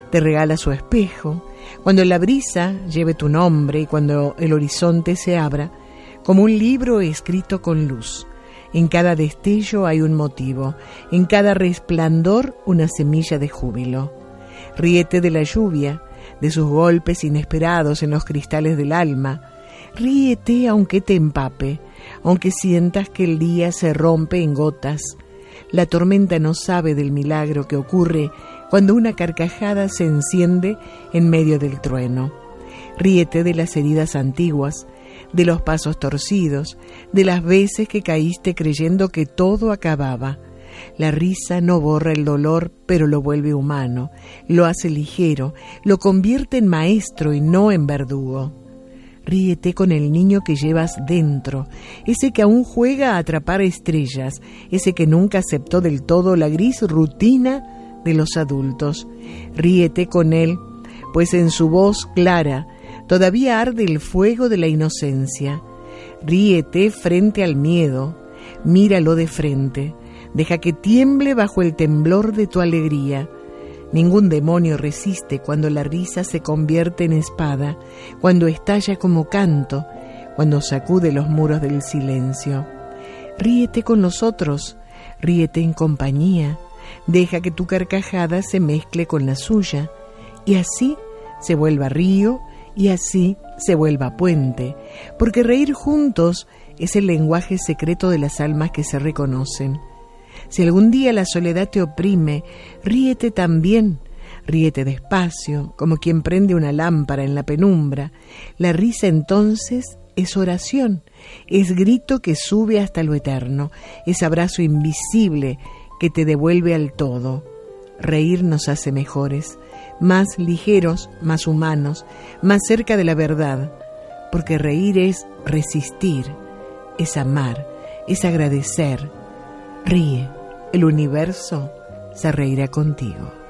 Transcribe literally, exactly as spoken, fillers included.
te regala su espejo, cuando la brisa lleve tu nombre y cuando el horizonte se abra, como un libro escrito con luz. En cada destello hay un motivo, en cada resplandor una semilla de júbilo. Ríete de la lluvia, de sus golpes inesperados en los cristales del alma. Ríete aunque te empape, aunque sientas que el día se rompe en gotas. La tormenta no sabe del milagro que ocurre cuando una carcajada se enciende en medio del trueno. Ríete de las heridas antiguas, de los pasos torcidos, de las veces que caíste creyendo que todo acababa. La risa no borra el dolor, pero lo vuelve humano, lo hace ligero, lo convierte en maestro y no en verdugo. Ríete con el niño que llevas dentro, ese que aún juega a atrapar estrellas, ese que nunca aceptó del todo la gris rutina de los adultos. Ríete con él, pues en su voz clara todavía arde el fuego de la inocencia. Ríete frente al miedo, míralo de frente, deja que tiemble bajo el temblor de tu alegría. Ningún demonio resiste cuando la risa se convierte en espada, cuando estalla como canto, cuando sacude los muros del silencio. Ríete con los otros, ríete en compañía, deja que tu carcajada se mezcle con la suya, y así se vuelva río, y así se vuelva puente, porque reír juntos es el lenguaje secreto de las almas que se reconocen. Si algún día la soledad te oprime, ríete también, ríete despacio, como quien prende una lámpara en la penumbra. La risa entonces es oración, es grito que sube hasta lo eterno, es abrazo invisible que te devuelve al todo. Reír nos hace mejores, más ligeros, más humanos, más cerca de la verdad, porque reír es resistir, es amar, es agradecer. Ríe, el universo se reirá contigo.